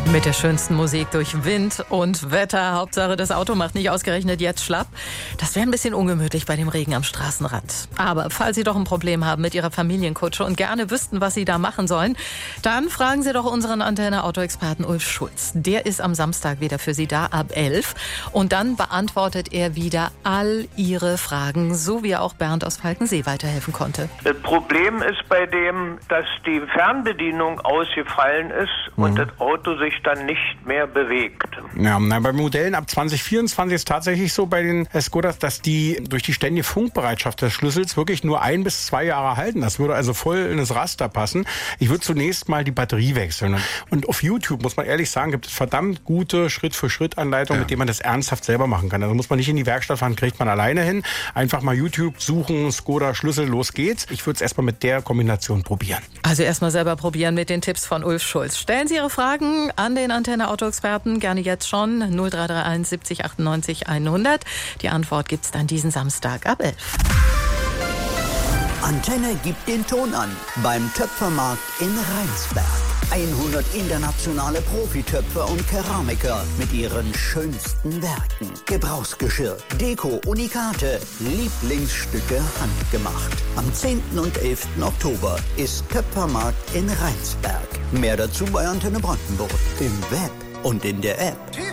Mit der schönsten Musik durch Wind und Wetter. Hauptsache, das Auto macht nicht ausgerechnet jetzt schlapp. Das wäre ein bisschen ungemütlich bei dem Regen am Straßenrand. Aber falls Sie doch ein Problem haben mit Ihrer Familienkutsche und gerne wüssten, was Sie da machen sollen, dann fragen Sie doch unseren Antenne-Auto-Experten Ulf Schulz. Der ist am Samstag wieder für Sie da ab 11. Und dann beantwortet er wieder all Ihre Fragen, so wie er auch Bernd aus Falkensee weiterhelfen konnte. Das Problem ist bei dem, dass die Fernbedienung ausgefallen ist und das Auto sich dann nicht mehr bewegt. Ja, bei Modellen ab 2024 ist tatsächlich so bei den Skodas, dass die durch die ständige Funkbereitschaft des Schlüssels wirklich nur 1 bis 2 Jahre halten. Das würde also voll in das Raster passen. Ich würde zunächst mal die Batterie wechseln. Und auf YouTube, muss man ehrlich sagen, gibt es verdammt gute Schritt-für-Schritt-Anleitungen, mit denen man das ernsthaft selber machen kann. Also muss man nicht in die Werkstatt fahren, kriegt man alleine hin. Einfach mal YouTube suchen, Skoda Schlüssel, los geht's. Ich würde es erstmal mit der Kombination probieren. Also erstmal selber probieren mit den Tipps von Ulf Schulz. Stellen Sie Ihre Fragen an den Antenne-Auto-Experten, gerne jetzt schon 0331 70 98 100. Die Antwort gibt's dann diesen Samstag ab 11. Antenne gibt den Ton an beim Töpfermarkt in Rheinsberg. 100 internationale Profitöpfer und Keramiker mit ihren schönsten Werken. Gebrauchsgeschirr, Deko, Unikate, Lieblingsstücke handgemacht. Am 10. und 11. Oktober ist Töpfermarkt in Rheinsberg. Mehr dazu bei Antenne Brandenburg im Web und in der App.